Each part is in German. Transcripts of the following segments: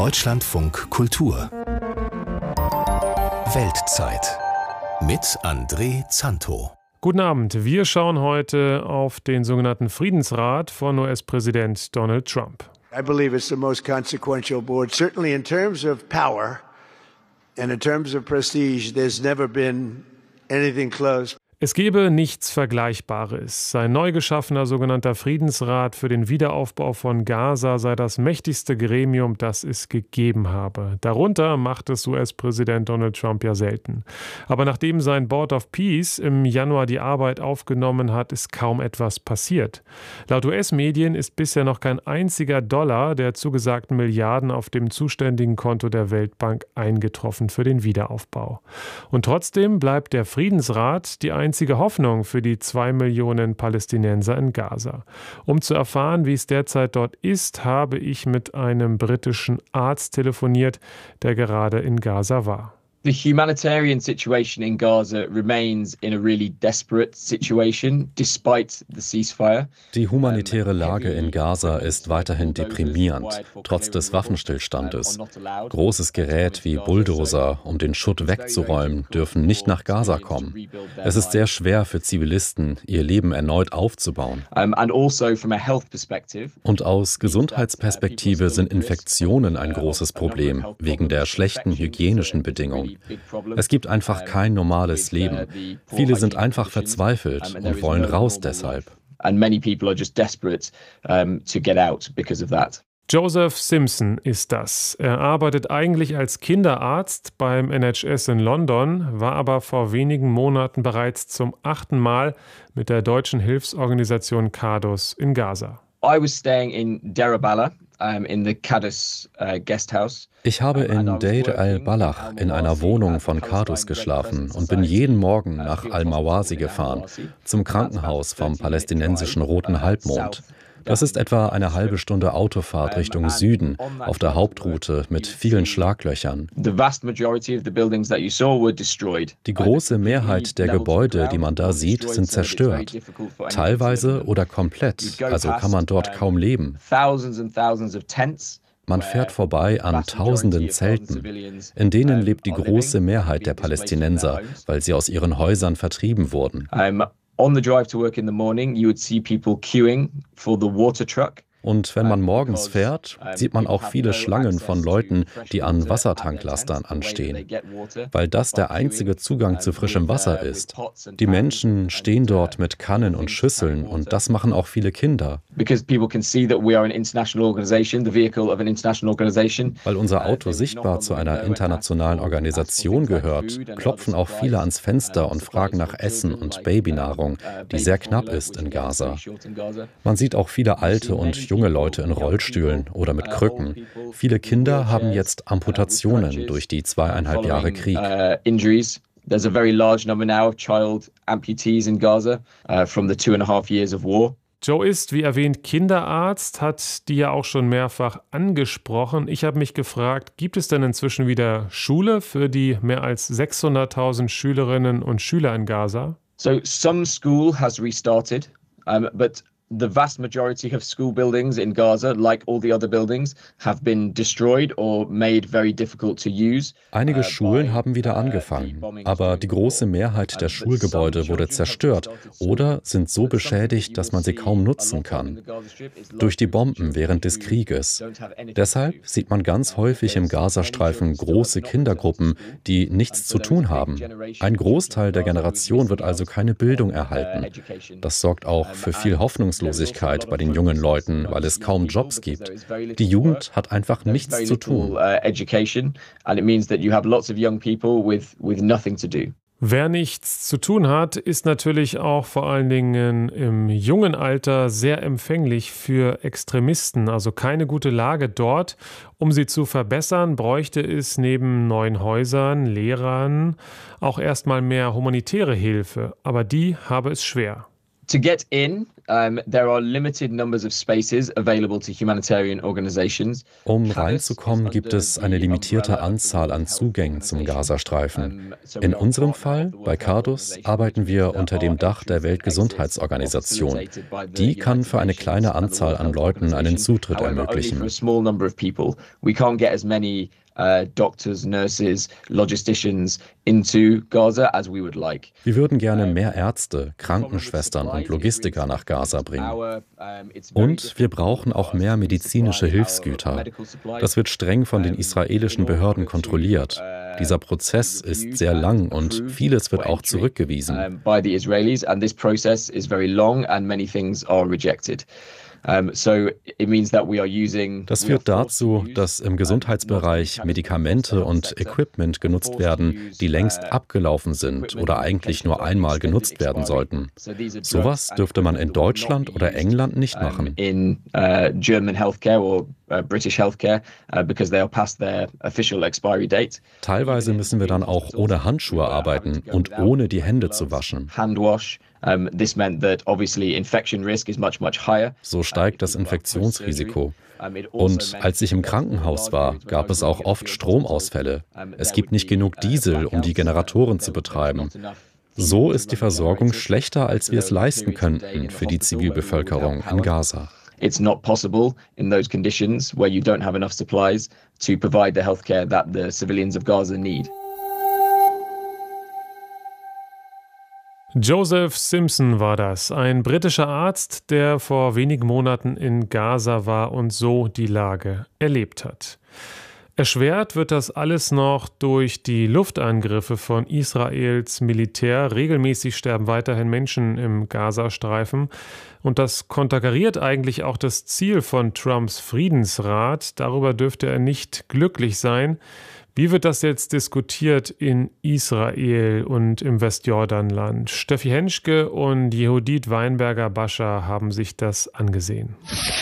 Deutschlandfunk Kultur Weltzeit mit André Zanto. Guten Abend. Wir schauen heute auf den sogenannten Friedensrat von US-Präsident Donald Trump. I believe it's the most consequential board, certainly in terms of power and in terms of prestige. There's never been anything close. Es gebe nichts Vergleichbares. Sein neu geschaffener sogenannter Friedensrat für den Wiederaufbau von Gaza sei das mächtigste Gremium, das es gegeben habe. Darunter macht es US-Präsident Donald Trump ja selten. Aber nachdem sein Board of Peace im Januar die Arbeit aufgenommen hat, ist kaum etwas passiert. Laut US-Medien ist bisher noch kein einziger Dollar der zugesagten Milliarden auf dem zuständigen Konto der Weltbank eingetroffen für den Wiederaufbau. Und trotzdem bleibt der Friedensrat die einzige Hoffnung für die 2 Millionen Palästinenser in Gaza. Um zu erfahren, wie es derzeit dort ist, habe ich mit einem britischen Arzt telefoniert, der gerade in Gaza war. The humanitarian situation in Gaza remains in a really desperate situation despite the ceasefire. Die humanitäre Lage in Gaza ist weiterhin deprimierend, trotz des Waffenstillstandes. Großes Gerät wie Bulldozer, um den Schutt wegzuräumen, dürfen nicht nach Gaza kommen. Es ist sehr schwer für Zivilisten, ihr Leben erneut aufzubauen. Und aus Gesundheitsperspektive sind Infektionen ein großes Problem, wegen der schlechten hygienischen Bedingungen. Es gibt einfach kein normales Leben. Viele sind einfach verzweifelt und wollen raus deshalb. Joseph Simpson ist das. Er arbeitet eigentlich als Kinderarzt beim NHS in London, war aber vor wenigen Monaten bereits zum 8. Mal mit der deutschen Hilfsorganisation Qadus in Gaza. I was staying in Deir al-Balah in the Qadus guest house. Ich habe in Deir al-Balah in einer Wohnung von Qadus geschlafen und bin jeden Morgen nach Al-Mawasi gefahren, zum Krankenhaus vom palästinensischen Roten Halbmond. Das ist etwa eine halbe Stunde Autofahrt Richtung Süden auf der Hauptroute mit vielen Schlaglöchern. Die große Mehrheit der Gebäude, die man da sieht, sind zerstört. Teilweise oder komplett, also kann man dort kaum leben. Man fährt vorbei an tausenden Zelten. In denen lebt die große Mehrheit der Palästinenser, weil sie aus ihren Häusern vertrieben wurden. On the drive to work in the morning, you would see people queuing for the water truck. Und wenn man morgens fährt, sieht man auch viele Schlangen von Leuten, die an Wassertanklastern anstehen, weil das der einzige Zugang zu frischem Wasser ist. Die Menschen stehen dort mit Kannen und Schüsseln und das machen auch viele Kinder. Weil unser Auto sichtbar zu einer internationalen Organisation gehört, klopfen auch viele ans Fenster und fragen nach Essen und Babynahrung, die sehr knapp ist in Gaza. Man sieht auch viele alte und junge Leute in Rollstühlen oder mit Krücken. Viele Kinder haben jetzt Amputationen durch die 2,5 Jahre Krieg. There's a very large number now of child amputees in Gaza from the 2.5 years of war. Joe ist, wie erwähnt, Kinderarzt, hat die ja auch schon mehrfach angesprochen. Ich habe mich gefragt, gibt es denn inzwischen wieder Schule für die mehr als 600.000 Schülerinnen und Schüler in Gaza? So some school has restarted, but the vast majority of school buildings in Gaza, like all the other buildings, have been destroyed or made very difficult to use. Einige Schulen haben wieder angefangen, aber die große Mehrheit der Schulgebäude wurde zerstört oder sind so beschädigt, dass man sie kaum nutzen kann. Durch die Bomben während des Krieges. Deshalb sieht man ganz häufig im Gazastreifen große Kindergruppen, die nichts zu tun haben. Ein Großteil der Generation wird also keine Bildung erhalten. Das sorgt auch für viel Hoffnungslosigkeit bei den jungen Leuten, weil es kaum Jobs gibt. Die Jugend hat einfach nichts zu tun. Wer nichts zu tun hat, ist natürlich auch vor allen Dingen im jungen Alter sehr empfänglich für Extremisten. Also keine gute Lage dort. Um sie zu verbessern, bräuchte es neben neuen Häusern, Lehrern auch erstmal mehr humanitäre Hilfe. Aber die habe es schwer. To get in, there are limited numbers of spaces available to humanitarian organizations. Um reinzukommen, gibt es eine limitierte Anzahl an Zugängen zum Gazastreifen. In unserem Fall, bei Cardus, arbeiten wir unter dem Dach der Weltgesundheitsorganisation. Die kann für eine kleine Anzahl an Leuten einen Zutritt ermöglichen. Doctors, nurses, logisticians into Gaza as we would like. Wir würden gerne mehr Ärzte, Krankenschwestern und Logistiker nach Gaza bringen. Und wir brauchen auch mehr medizinische Hilfsgüter. Das wird streng von den israelischen Behörden kontrolliert. Dieser Prozess ist sehr lang und vieles wird auch zurückgewiesen. By the Israelis, and this process is very long and many things are rejected. Das führt dazu, dass im Gesundheitsbereich Medikamente und Equipment genutzt werden, die längst abgelaufen sind oder eigentlich nur einmal genutzt werden sollten. Sowas dürfte man in Deutschland oder England nicht machen. In German healthcare or British healthcare because they are past their official expiry date. Teilweise müssen wir dann auch ohne Handschuhe arbeiten und ohne die Hände zu waschen. Handwash. This meant that obviously infection risk is much higher. So steigt das Infektionsrisiko. Und als ich im Krankenhaus war, gab es auch oft Stromausfälle. Es gibt nicht genug Diesel, um die Generatoren zu betreiben. So ist die Versorgung schlechter, als wir es leisten könnten für die Zivilbevölkerung in Gaza. It's not possible in those conditions where you don't have enough supplies to provide the healthcare that the civilians of Gaza need. Joseph Simpson war das, ein britischer Arzt, der vor wenigen Monaten in Gaza war und so die Lage erlebt hat. Erschwert wird das alles noch durch die Luftangriffe von Israels Militär. Regelmäßig sterben weiterhin Menschen im Gazastreifen. Und das konterkariert eigentlich auch das Ziel von Trumps Friedensrat. Darüber dürfte er nicht glücklich sein. Wie wird das jetzt diskutiert in Israel und im Westjordanland? Steffi Henschke und Yehudit Weinberger-Bascha haben sich das angesehen.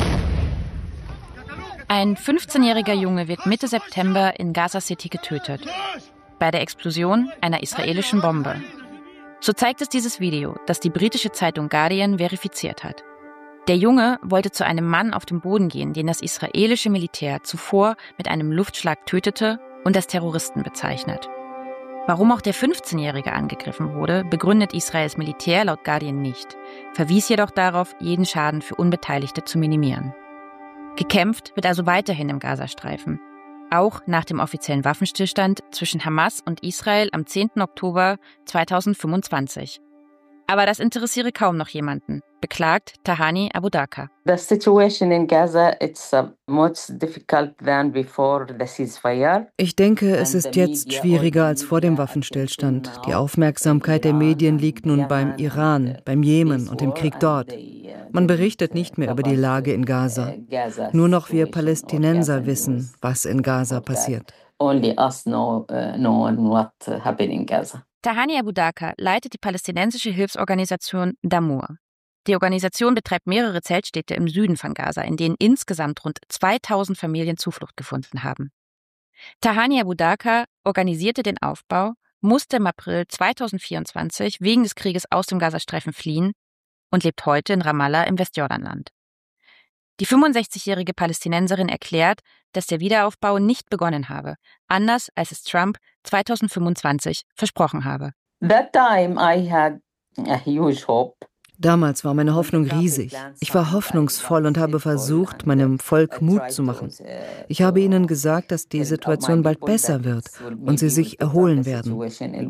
Ein 15-jähriger Junge wird Mitte September in Gaza City getötet. Bei der Explosion einer israelischen Bombe. So zeigt es dieses Video, das die britische Zeitung Guardian verifiziert hat. Der Junge wollte zu einem Mann auf dem Boden gehen, den das israelische Militär zuvor mit einem Luftschlag tötete und als Terroristen bezeichnet. Warum auch der 15-Jährige angegriffen wurde, begründet Israels Militär laut Guardian nicht, verwies jedoch darauf, jeden Schaden für Unbeteiligte zu minimieren. Gekämpft wird also weiterhin im Gazastreifen, auch nach dem offiziellen Waffenstillstand zwischen Hamas und Israel am 10. Oktober 2025. Aber das interessiere kaum noch jemanden, beklagt Tahani Abudaka. The situation in Gaza is much difficult than before the ceasefire. Ich denke, es ist jetzt schwieriger als vor dem Waffenstillstand. Die Aufmerksamkeit der Medien liegt nun beim Iran, beim Jemen und dem Krieg dort. Man berichtet nicht mehr über die Lage in Gaza. Nur noch wir Palästinenser wissen, was in Gaza passiert. Only us know what happened in Gaza. Tahani Abudaka leitet die palästinensische Hilfsorganisation Damour. Die Organisation betreibt mehrere Zeltstädte im Süden von Gaza, in denen insgesamt rund 2000 Familien Zuflucht gefunden haben. Tahani Abudaka organisierte den Aufbau, musste im April 2024 wegen des Krieges aus dem Gazastreifen fliehen und lebt heute in Ramallah im Westjordanland. Die 65-jährige Palästinenserin erklärt, dass der Wiederaufbau nicht begonnen habe, anders als es Trump 2025 versprochen habe. That time I had a huge hope. Damals war meine Hoffnung riesig. Ich war hoffnungsvoll und habe versucht, meinem Volk Mut zu machen. Ich habe ihnen gesagt, dass die Situation bald besser wird und sie sich erholen werden.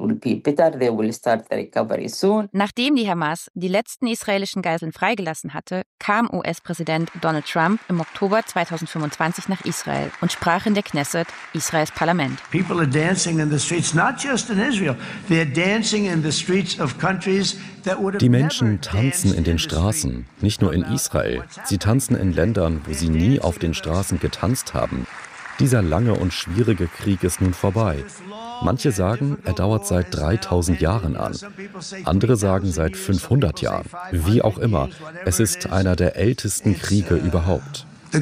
Nachdem die Hamas die letzten israelischen Geiseln freigelassen hatte, kam US-Präsident Donald Trump im Oktober 2025 nach Israel und sprach in der Knesset, Israels Parlament. People are dancing in the streets, not just in Israel. They're dancing in the streets of countries that would have Die Menschen tanzen in den Straßen, nicht nur in Israel. Sie tanzen in Ländern, wo sie nie auf den Straßen getanzt haben. Dieser lange und schwierige Krieg ist nun vorbei. Manche sagen, er dauert seit 3000 Jahren an. Andere sagen seit 500 Jahren. Wie auch immer, es ist einer der ältesten Kriege überhaupt.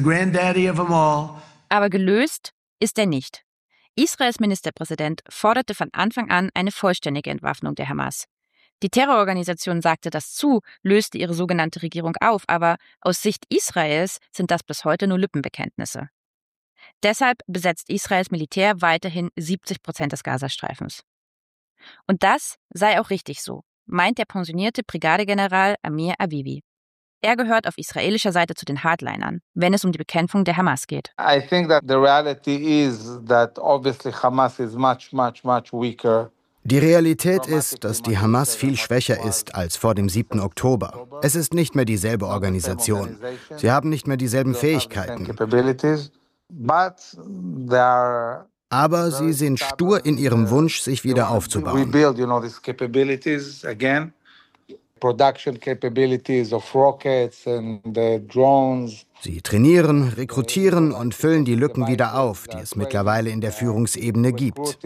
Aber gelöst ist er nicht. Israels Ministerpräsident forderte von Anfang an eine vollständige Entwaffnung der Hamas. Die Terrororganisation sagte das zu, löste ihre sogenannte Regierung auf, aber aus Sicht Israels sind das bis heute nur Lippenbekenntnisse. Deshalb besetzt Israels Militär weiterhin 70% des Gazastreifens. Und das sei auch richtig so, meint der pensionierte Brigadegeneral Amir Avivi. Er gehört auf israelischer Seite zu den Hardlinern, wenn es um die Bekämpfung der Hamas geht. I think that the reality is that obviously Hamas is much weaker. Die Realität ist, dass die Hamas viel schwächer ist als vor dem 7. Oktober. Es ist nicht mehr dieselbe Organisation. Sie haben nicht mehr dieselben Fähigkeiten. Aber sie sind stur in ihrem Wunsch, sich wieder aufzubauen. Sie trainieren, rekrutieren und füllen die Lücken wieder auf, die es mittlerweile in der Führungsebene gibt.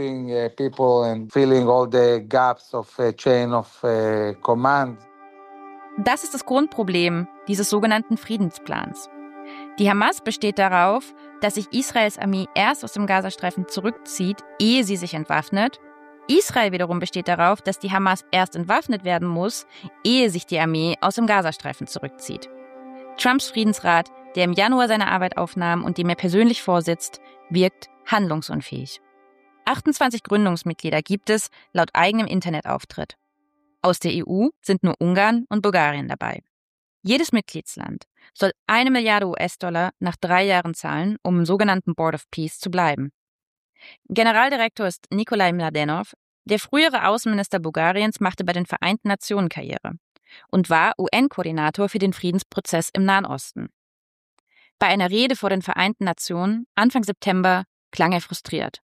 Das ist das Grundproblem dieses sogenannten Friedensplans. Die Hamas besteht darauf, dass sich Israels Armee erst aus dem Gazastreifen zurückzieht, ehe sie sich entwaffnet. Israel wiederum besteht darauf, dass die Hamas erst entwaffnet werden muss, ehe sich die Armee aus dem Gazastreifen zurückzieht. Trumps Friedensrat, der im Januar seine Arbeit aufnahm und dem er persönlich vorsitzt, wirkt handlungsunfähig. 28 Gründungsmitglieder gibt es laut eigenem Internetauftritt. Aus der EU sind nur Ungarn und Bulgarien dabei. Jedes Mitgliedsland soll 1 Milliarde US-Dollar nach 3 Jahren zahlen, um im sogenannten Board of Peace zu bleiben. Generaldirektor ist Nikolai Mladenov. Der frühere Außenminister Bulgariens machte bei den Vereinten Nationen Karriere und war UN-Koordinator für den Friedensprozess im Nahen Osten. Bei einer Rede vor den Vereinten Nationen Anfang September klang er frustriert.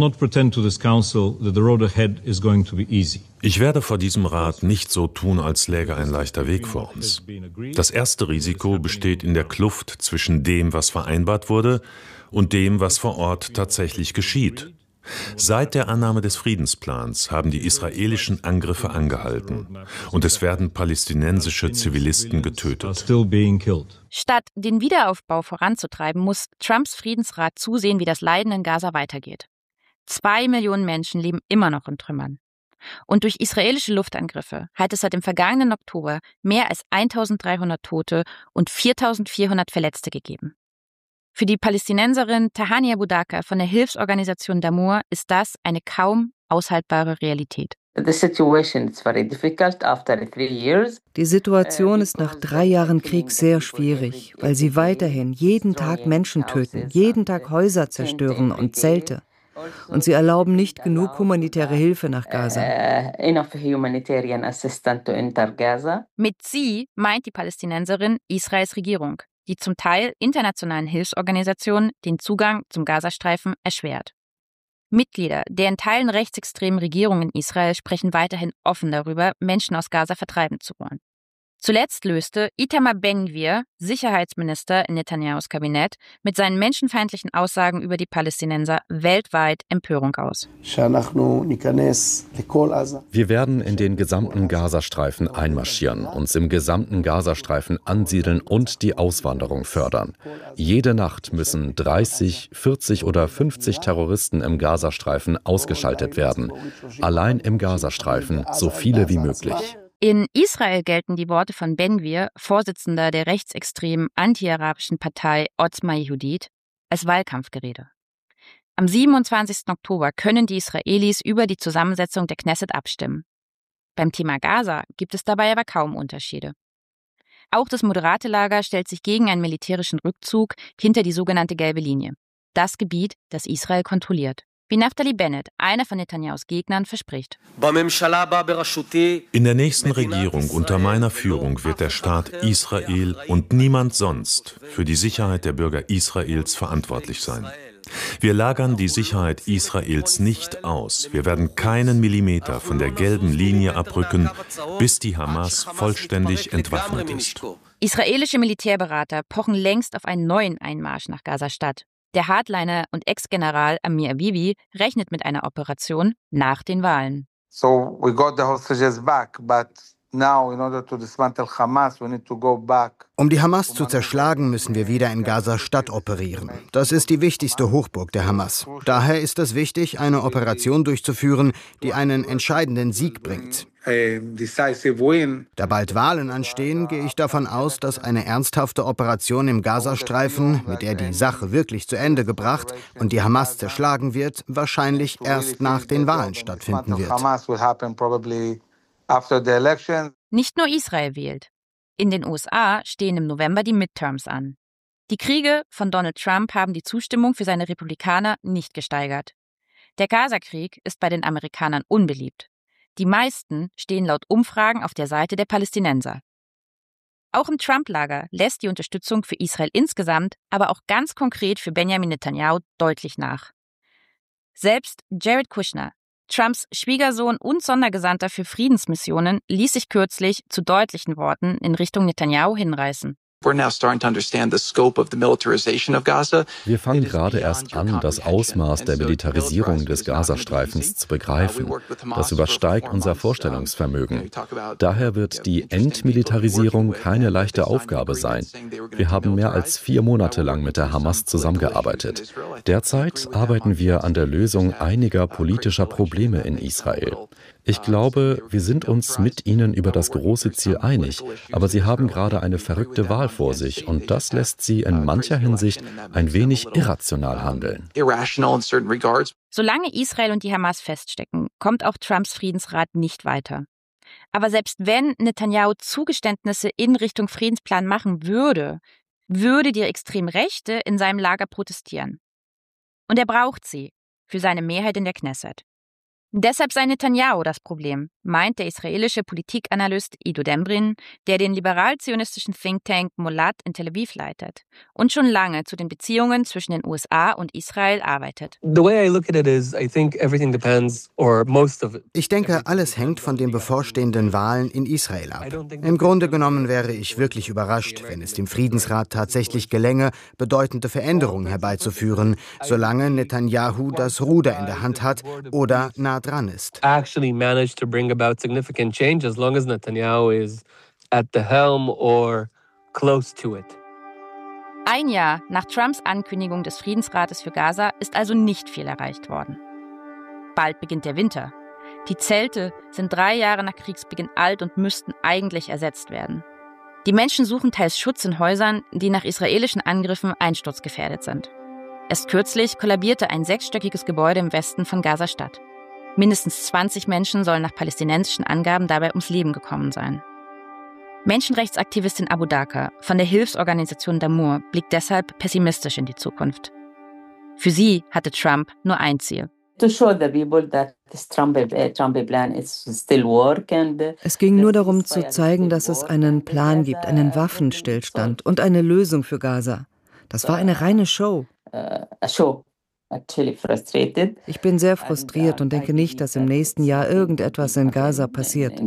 Ich werde vor diesem Rat nicht so tun, als läge ein leichter Weg vor uns. Das erste Risiko besteht in der Kluft zwischen dem, was vereinbart wurde, und dem, was vor Ort tatsächlich geschieht. Seit der Annahme des Friedensplans haben die israelischen Angriffe angehalten und es werden palästinensische Zivilisten getötet. Statt den Wiederaufbau voranzutreiben, muss Trumps Friedensrat zusehen, wie das Leiden in Gaza weitergeht. 2 Millionen Menschen leben immer noch in Trümmern. Und durch israelische Luftangriffe hat es seit dem vergangenen Oktober mehr als 1.300 Tote und 4.400 Verletzte gegeben. Für die Palästinenserin Tahania Budaka von der Hilfsorganisation Damour ist das eine kaum aushaltbare Realität. Die Situation ist nach 3 Jahren Krieg sehr schwierig, weil sie weiterhin jeden Tag Menschen töten, jeden Tag Häuser zerstören und Zelte. Und sie erlauben nicht genug humanitäre Hilfe nach Gaza. Mit sie meint die Palästinenserin Israels Regierung, die zum Teil internationalen Hilfsorganisationen den Zugang zum Gazastreifen erschwert. Mitglieder der in Teilen rechtsextremen Regierungen in Israel sprechen weiterhin offen darüber, Menschen aus Gaza vertreiben zu wollen. Zuletzt löste Itamar Ben-Gvir, Sicherheitsminister in Netanyahus Kabinett, mit seinen menschenfeindlichen Aussagen über die Palästinenser weltweit Empörung aus. Wir werden in den gesamten Gazastreifen einmarschieren, uns im gesamten Gazastreifen ansiedeln und die Auswanderung fördern. Jede Nacht müssen 30, 40 oder 50 Terroristen im Gazastreifen ausgeschaltet werden. Allein im Gazastreifen so viele wie möglich. In Israel gelten die Worte von Ben-Gvir, Vorsitzender der rechtsextremen anti-arabischen Partei Otzma Yehudit, als Wahlkampfgerede. Am 27. Oktober können die Israelis über die Zusammensetzung der Knesset abstimmen. Beim Thema Gaza gibt es dabei aber kaum Unterschiede. Auch das moderate Lager stellt sich gegen einen militärischen Rückzug hinter die sogenannte Gelbe Linie, das Gebiet, das Israel kontrolliert. Wie Naftali Bennett, einer von Netanyahus Gegnern, verspricht. In der nächsten Regierung unter meiner Führung wird der Staat Israel und niemand sonst für die Sicherheit der Bürger Israels verantwortlich sein. Wir lagern die Sicherheit Israels nicht aus. Wir werden keinen Millimeter von der gelben Linie abrücken, bis die Hamas vollständig entwaffnet ist. Israelische Militärberater pochen längst auf einen neuen Einmarsch nach Gaza-Stadt. Der Hardliner und Ex-General Amir Avivi rechnet mit einer Operation nach den Wahlen. Um die Hamas zu zerschlagen, müssen wir wieder in Gaza-Stadt operieren. Das ist die wichtigste Hochburg der Hamas. Daher ist es wichtig, eine Operation durchzuführen, die einen entscheidenden Sieg bringt. Da bald Wahlen anstehen, gehe ich davon aus, dass eine ernsthafte Operation im Gazastreifen, mit der die Sache wirklich zu Ende gebracht und die Hamas zerschlagen wird, wahrscheinlich erst nach den Wahlen stattfinden wird. Nicht nur Israel wählt. In den USA stehen im November die Midterms an. Die Kriege von Donald Trump haben die Zustimmung für seine Republikaner nicht gesteigert. Der Gaza-Krieg ist bei den Amerikanern unbeliebt. Die meisten stehen laut Umfragen auf der Seite der Palästinenser. Auch im Trump-Lager lässt die Unterstützung für Israel insgesamt, aber auch ganz konkret für Benjamin Netanyahu deutlich nach. Selbst Jared Kushner, Trumps Schwiegersohn und Sondergesandter für Friedensmissionen, ließ sich kürzlich zu deutlichen Worten in Richtung Netanyahu hinreißen. Wir fangen gerade erst an, das Ausmaß der Militarisierung des Gazastreifens zu begreifen. Das übersteigt unser Vorstellungsvermögen. Daher wird die Entmilitarisierung keine leichte Aufgabe sein. Wir haben mehr als 4 Monate lang mit der Hamas zusammengearbeitet. Derzeit arbeiten wir an der Lösung einiger politischer Probleme in Israel. Ich glaube, wir sind uns mit ihnen über das große Ziel einig, aber sie haben gerade eine verrückte Wahl vor sich und das lässt sie in mancher Hinsicht ein wenig irrational handeln. Solange Israel und die Hamas feststecken, kommt auch Trumps Friedensrat nicht weiter. Aber selbst wenn Netanyahu Zugeständnisse in Richtung Friedensplan machen würde, würde die Extremrechte in seinem Lager protestieren. Und er braucht sie für seine Mehrheit in der Knesset. Deshalb sei Netanyahu das Problem, meint der israelische Politikanalyst Ido Dembrin, der den liberal-zionistischen Think Tank Molat in Tel Aviv leitet und schon lange zu den Beziehungen zwischen den USA und Israel arbeitet. Ich denke, alles hängt von den bevorstehenden Wahlen in Israel ab. Im Grunde genommen wäre ich wirklich überrascht, wenn es dem Friedensrat tatsächlich gelänge, bedeutende Veränderungen herbeizuführen, solange Netanyahu das Ruder in der Hand hat oder nah dran ist. Actually managed to bring about significant change as long as Netanyahu is at the helm or close to it. Ein Jahr nach Trumps Ankündigung des Friedensrates für Gaza ist also nicht viel erreicht worden. Bald beginnt der Winter. Die Zelte sind 3 Jahre nach Kriegsbeginn alt und müssten eigentlich ersetzt werden. Die Menschen suchen teils Schutz in Häusern, die nach israelischen Angriffen einsturzgefährdet sind. Erst kürzlich kollabierte ein 6-stöckiges Gebäude im Westen von Gaza-Stadt. Mindestens 20 Menschen sollen nach palästinensischen Angaben dabei ums Leben gekommen sein. Menschenrechtsaktivistin Abu Dhaka von der Hilfsorganisation Damour blickt deshalb pessimistisch in die Zukunft. Für sie hatte Trump nur ein Ziel. Es ging nur darum zu zeigen, dass es einen Plan gibt, einen Waffenstillstand und eine Lösung für Gaza. Das war eine reine Show. Ich bin sehr frustriert und denke nicht, dass im nächsten Jahr irgendetwas in Gaza passiert.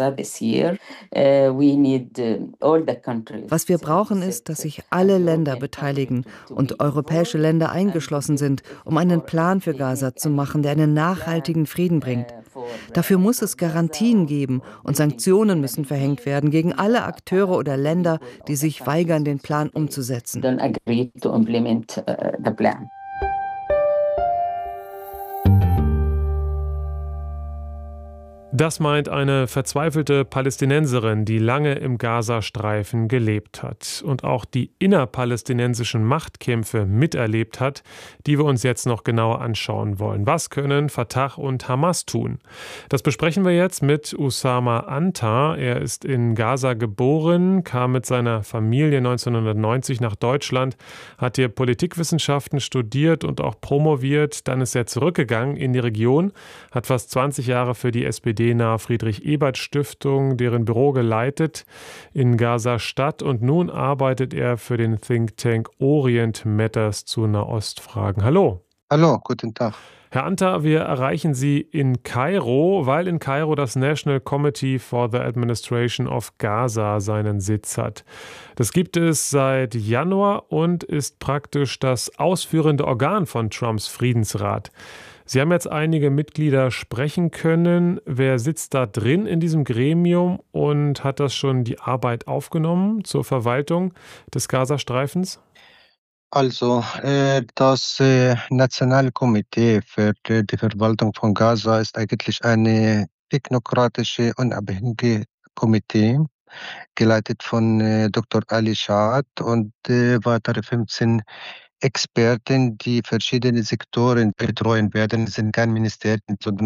Was wir brauchen ist, dass sich alle Länder beteiligen und europäische Länder eingeschlossen sind, um einen Plan für Gaza zu machen, der einen nachhaltigen Frieden bringt. Dafür muss es Garantien geben und Sanktionen müssen verhängt werden gegen alle Akteure oder Länder, die sich weigern, den Plan umzusetzen. Das meint eine verzweifelte Palästinenserin, die lange im Gazastreifen gelebt hat und auch die innerpalästinensischen Machtkämpfe miterlebt hat, die wir uns jetzt noch genauer anschauen wollen. Was können Fatah und Hamas tun? Das besprechen wir jetzt mit Usama Antar. Er ist in Gaza geboren, kam mit seiner Familie 1990 nach Deutschland, hat hier Politikwissenschaften studiert und auch promoviert. Dann ist er zurückgegangen in die Region, hat fast 20 Jahre für die SPD nahe Friedrich-Ebert-Stiftung, deren Büro geleitet in Gaza-Stadt, und nun arbeitet er für den Think Tank Orient Matters zu Nahostfragen. Hallo. Hallo, guten Tag. Herr Antar, wir erreichen Sie in Kairo, weil in Kairo das National Committee for the Administration of Gaza seinen Sitz hat. Das gibt es seit Januar und ist praktisch das ausführende Organ von Trumps Friedensrat. Sie haben jetzt einige Mitglieder sprechen können. Wer sitzt da drin in diesem Gremium und hat das schon die Arbeit aufgenommen zur Verwaltung des Gazastreifens? Also, das Nationale Komitee für die Verwaltung von Gaza ist eigentlich eine technokratische, unabhängige Komitee, geleitet von Dr. Ali Shahad und weitere 15 Experten, die verschiedene Sektoren betreuen werden. Es sind kein Ministerium, sondern